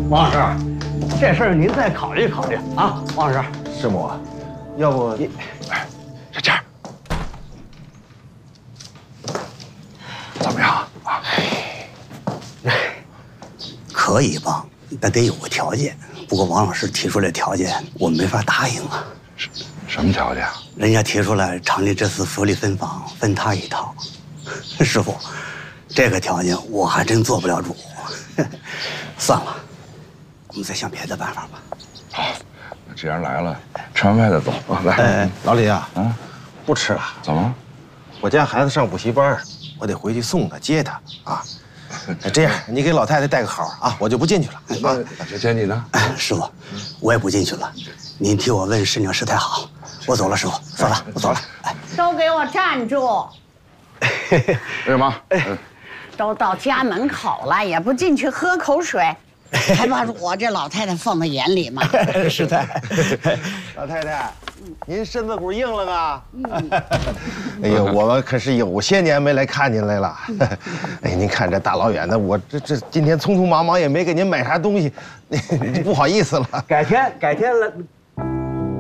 王老师，这事儿您再考虑考虑啊，王老师。 师母，要不你， 小倩，怎么样啊？ 可以帮，但得有个条件。不过王老师提出来条件，我没法答应啊。 什么条件？ 人家提出来厂里这次福利分房分他一套。师傅，这个条件我还真做不了主。算了，我们再想别的办法吧。 好，那既然来了，吃完饭再走啊。来， 老李啊，不吃了。 怎么了？ 我家孩子上补习班，我得回去送他接他啊。这样，你给老太太带个好啊，我就不进去了。 那小倩你呢？ 师傅，我也不进去了。您替我问师娘师太好。我走了，师傅，走了，我走了。 都给我站住！ 哎妈， 都到家门口了，也不进去喝口水，还把我这老太太放在眼里吗？ 师太， 老太太，您身子骨硬了啊？哎呦，我们可是有些年没来看您来了。哎，您看这大老远的，我今天匆匆忙忙也没给您买啥东西，不好意思了。 改天